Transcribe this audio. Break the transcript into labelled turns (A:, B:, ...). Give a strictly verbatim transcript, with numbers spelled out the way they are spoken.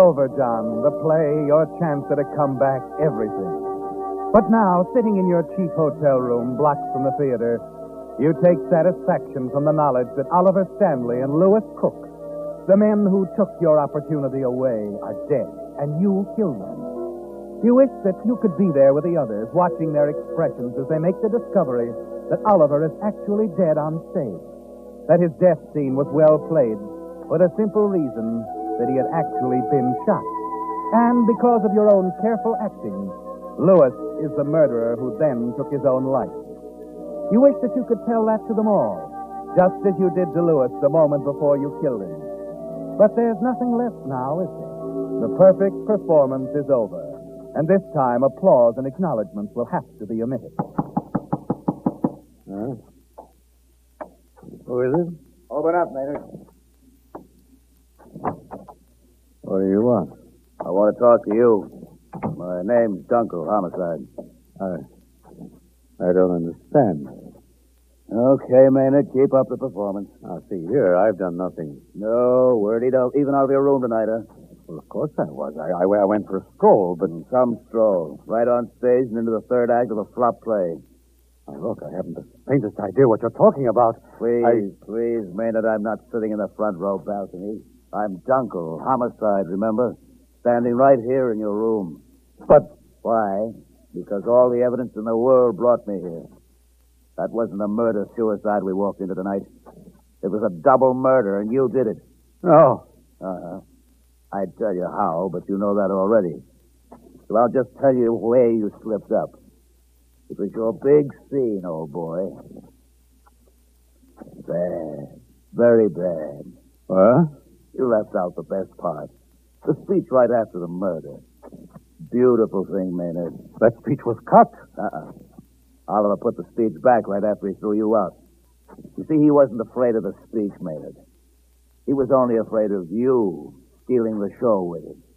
A: Over, John. The play, your chance at a comeback, everything. But now, sitting in your cheap hotel room, blocks from the theater, you take satisfaction from the knowledge that Oliver Stanley and Lewis Cook, the men who took your opportunity away, are dead, and you killed them. You wish that you could be there with the others, watching their expressions as they make the discovery that Oliver is actually dead on stage, that his death scene was well played for the simple reason that he had actually been shot. And because of your own careful acting, Lewis is the murderer who then took his own life. You wish that you could tell that to them all, just as you did to Lewis the moment before you killed him. But there's nothing left now, is there? The perfect performance is over, and this time applause and acknowledgments will have to be omitted.
B: Huh? Who is it?
C: Open up, Maynard.
B: What do you want?
C: I want to talk to you. My name's Dunkel, homicide.
B: I... I don't understand.
C: Okay, Maynard, keep up the performance.
B: Now, see here, I've done nothing.
C: No, word out, even out of your room tonight, huh?
B: Well, of course I was. I, I, I went for a stroll, but...
C: Some stroll. Right on stage and into the third act of a flop play.
B: Now, look, I haven't the faintest idea what you're talking about.
C: Please,
B: I...
C: please, Maynard, I'm not sitting in the front row balcony. I'm Dunkel, homicide, remember? Standing right here in your room.
B: But...
C: Why? Because all the evidence in the world brought me here. That wasn't a murder-suicide we walked into tonight. It was a double murder, and you did it.
B: No.
C: Uh-huh. I'd tell you how, but you know that already. So I'll just tell you where you slipped up. It was your big scene, old boy. Bad. Very bad.
B: What?
C: You left out the best part. The speech right after the murder. Beautiful thing, Maynard.
B: That speech was cut.
C: Uh-uh. Oliver put the speech back right after he threw you out. You see, he wasn't afraid of the speech, Maynard. He was only afraid of you stealing the show with him.